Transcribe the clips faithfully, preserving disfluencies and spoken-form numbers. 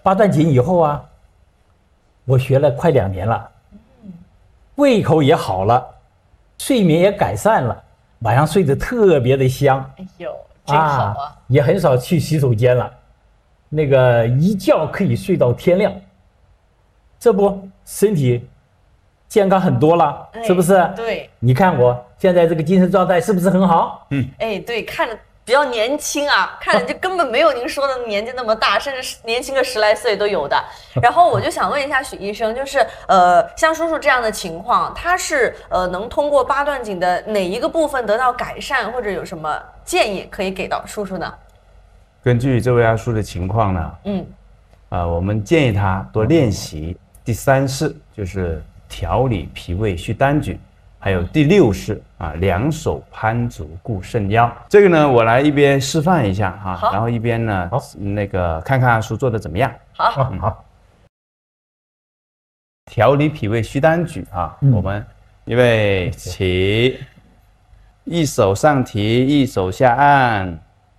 八段锦以后啊，我学了快两年了，胃口也好了，睡眠也改善了，晚上睡得特别的香。 哎呦，真好啊！ 啊也很少去洗手间了，那个一觉可以睡到天亮，这不身体健康很多了， 哎是不是？ 对， 你看我现在这个精神状态是不是很好？嗯， 哎，对，看着比较年轻啊，看着就根本没有您说的年纪那么大，甚至是年轻个十来岁都有的。然后我就想问一下许医生，就是呃，像叔叔这样的情况，他是呃能通过八段锦的哪一个部分得到改善，或者有什么建议可以给到叔叔呢？ 根据这位阿叔的情况呢， 嗯， 啊、我们建议他多练习第三式，就是调理脾胃祛丹举。还有第六式啊，两手攀足固肾腰。这个呢，我来一边示范一下哈、啊，然后一边呢，那个看看阿叔做的怎么样。 好， 嗯、好。调理脾胃祛丹举啊，嗯、我们预备起，一手上提，一手下按。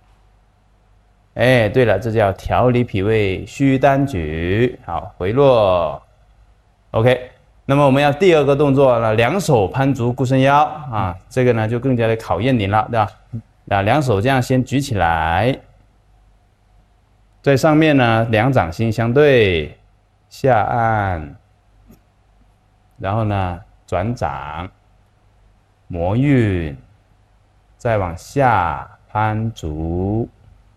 哎，对了，这叫调理脾胃祛丹举。好，回落。OK。那么我们要第二个动作呢，两手攀足固肾腰啊，这个呢就更加的考验您了，对吧？那两手这样先举起来，在上面呢两掌心相对，下按，然后呢转掌，摩运，再往下攀足，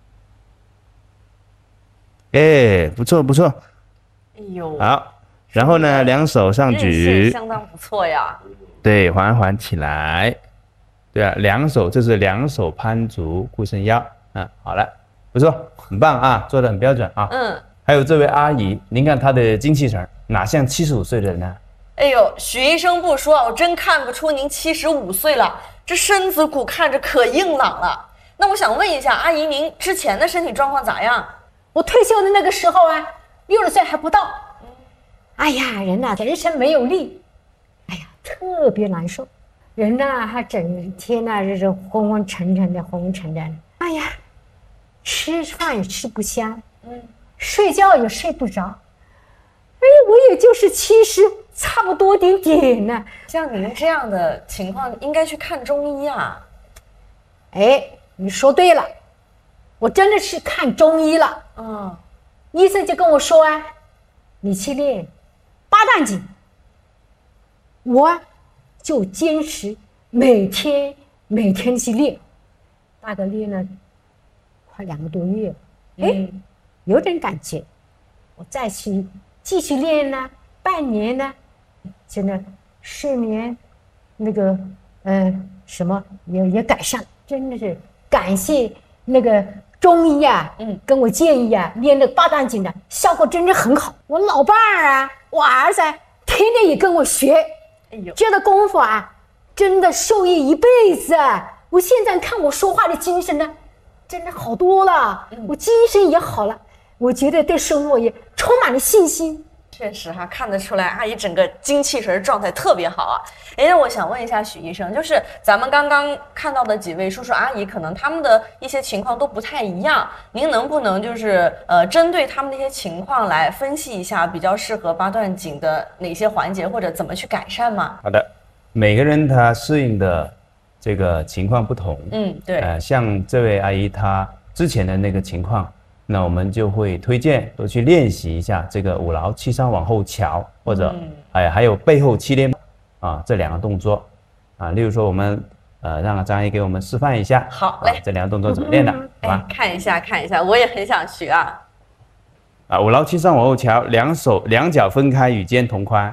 哎，不错不错， 哎呦， 好。然后呢，两手上举， 相当不错呀。 对，缓缓起来。对啊，两手这是两手攀足固肾腰。嗯，好了，不错，很棒啊，做得很标准啊。 嗯。 还有这位阿姨，您看她的精气神，哪像七十五岁的人呢？ 哎呦，许医生不说，我真看不出您七十五岁了，这身子骨看着可硬朗了。那我想问一下，阿姨，您之前的身体状况咋样？ 我退休的那个时候啊，六十岁还不到。哎呀，人呐、啊，全身没有力，哎呀，特别难受。人呐、啊，还整天呐、啊，这是昏昏沉沉的，昏昏沉沉的。哎呀，吃饭也吃不香，嗯，睡觉也睡不着。哎，我也就是七十，差不多点点呢。 像你们这样的情况，应该去看中医啊。 哎，你说对了，我真的是看中医了。 嗯， 医生就跟我说啊，你去练八段锦，我就坚持每天每天去练，大概练了快两个多月，哎、嗯，有点感觉，我再去继续练呢，半年呢，真的睡眠那个呃什么也也改善，真的是感谢那个中医啊，嗯，跟我建议啊，练那个八段锦的效果真的很好。我老伴儿啊，我儿子天天也跟我学，哎呦，这个功夫啊，真的受益一辈子啊！我现在看我说话的精神呢，真的好多了，嗯、我精神也好了，我觉得对生活也充满了信心。 确实哈、啊，看得出来阿姨整个精气神状态特别好啊。哎，那我想问一下许医生，就是咱们刚刚看到的几位叔叔阿姨，可能他们的一些情况都不太一样，您能不能就是呃针对他们的一些情况来分析一下，比较适合八段锦的哪些环节，或者怎么去改善吗？ 好的，每个人他适应的这个情况不同， 嗯，对， 呃，像这位阿姨她之前的那个情况。那我们就会推荐多去练习一下这个五劳七伤往后翘，或者、嗯、哎还有背后七连啊这两个动作啊，例如说我们呃让张阿姨给我们示范一下， 好嘞、 啊，这两个动作怎么练的， 嗯、 好吧？ 哎，看一下看一下，我也很想学啊。 啊，五劳七伤往后翘，两手两脚分开与肩同宽，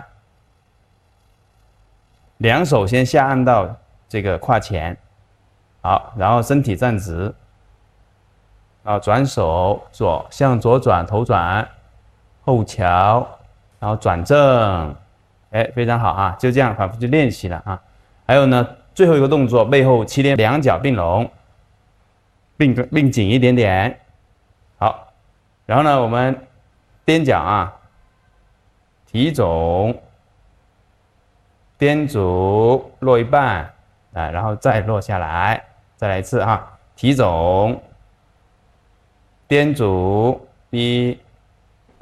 两手先下按到这个胯前，好，然后身体站直。啊，转手左向左转，头转，后翘，然后转正，哎，非常好啊，就这样反复去练习了啊。还有呢，最后一个动作，背后七连，两脚并拢，并并紧一点点，好。然后呢，我们踮脚啊，提踵，踮足落一半，啊，然后再落下来，再来一次啊，提踵。踮足一